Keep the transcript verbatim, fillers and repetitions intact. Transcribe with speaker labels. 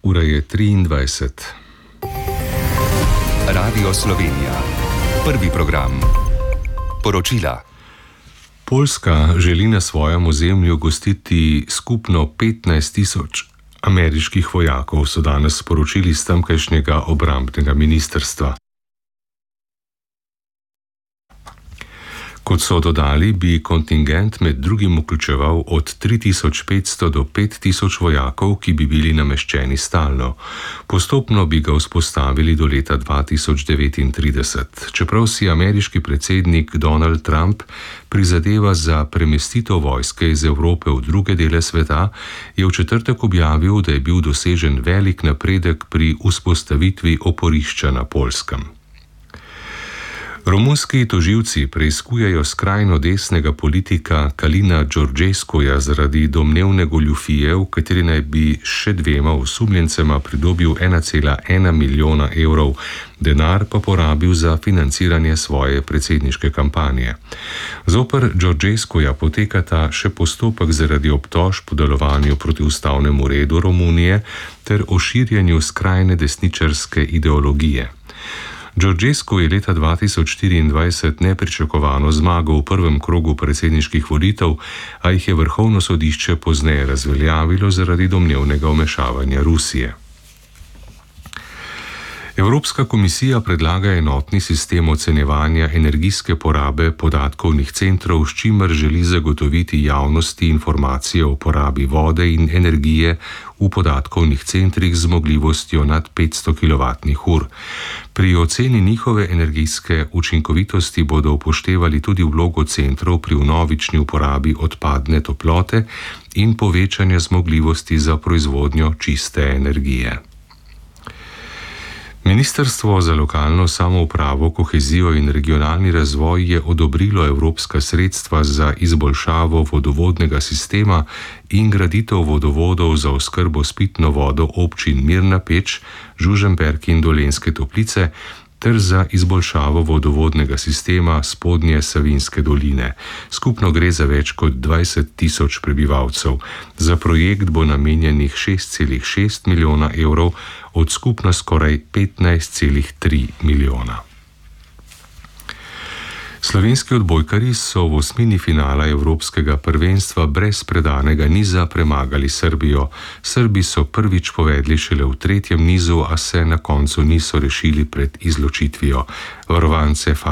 Speaker 1: Ura je triindvajset.
Speaker 2: Radio Slovenija. Prvi program. Poročila.
Speaker 1: Poljska želi na svojem ozemlju gostiti skupno petnajst tisoč ameriških vojakov, so danes sporočili iz tamkajšnjega obrambnega ministrstva. Kot so dodali, bi kontingent med drugim vključeval od tri tisoč petsto do pet tisoč vojakov, ki bi bili nameščeni stalno. Postopno bi ga vzpostavili do leta dva tisoč devetintrideset. Čeprav si ameriški predsednik Donald Trump prizadeva za premestitev vojske iz Evrope v druge dele sveta, je v četrtek objavil, da je bil dosežen velik napredek pri vzpostavitvi oporišča na Poljskem. Romunski tožilci preiskujejo skrajno desnega politika Kalina Đorđescuja zaradi domnevne goljufije, v kateri naj bi še dvema osumljencema pridobil ena cela ena milijona evrov, denar pa porabil za financiranje svoje predsedniške kampanje. Zoper Đorđescuja potekata še postopek zaradi obtožb po delovanju proti ustavnemu redu Romunije ter o širjenju skrajne desničarske ideologije. Đorđescu je leta dva tisoč štiriindvajset nepričakovano zmagal v prvem krogu predsedniških volitev, a jih je vrhovno sodišče pozneje razveljavilo zaradi domnevnega vmešavanja Rusije. Evropska komisija predlaga enotni sistem ocenjevanja energijske porabe podatkovnih centrov, s čimer želi zagotoviti javnosti informacije o porabi vode in energije v podatkovnih centrih z zmogljivostjo nad petsto kilovatnih ur. Pri oceni njihove energijske učinkovitosti bodo upoštevali tudi vlogo centrov pri vnovični uporabi odpadne toplote in povečanje zmogljivosti za proizvodnjo čiste energije. Ministrstvo za lokalno samoupravo, kohezijo in regionalni razvoj je odobrilo evropska sredstva za izboljšavo vodovodnega sistema in graditev vodovodov za oskrbo s pitno vodo občin Mirna Peč, Žužemberk in Dolenjske Toplice ter za izboljšavo vodovodnega sistema Spodnje Savinjske doline. Skupno gre za več kot dvajset tisoč prebivalcev. Za projekt bo namenjenih šest celih šest milijona evrov od skupno skoraj petnajst celih tri milijona. Slovenski odbojkarji so v osmini finala evropskega prvenstva brez predanega niza premagali Srbijo. Srbi so prvič povedli šele v tretjem nizu, a se na koncu niso rešili pred izločitvijo. Varovance